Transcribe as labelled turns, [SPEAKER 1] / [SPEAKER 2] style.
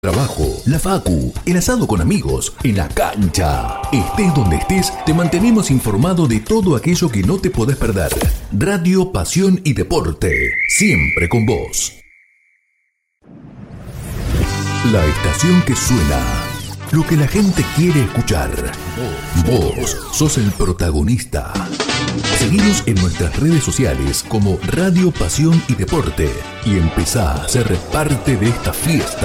[SPEAKER 1] Trabajo, la facu, el asado con amigos, en la cancha. Estés donde estés, te mantenemos informado de todo aquello que no te podés perder. Radio, pasión y deporte, siempre con vos. La estación que suena, lo que la gente quiere escuchar. Vos sos el protagonista. Seguinos en nuestras redes sociales como Radio, Pasión y Deporte y empezá a ser parte de esta fiesta.